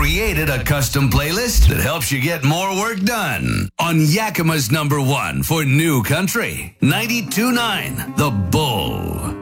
created a custom playlist that helps you get more work done. On Yakima's #1 for New Country, 92.9 The Bull.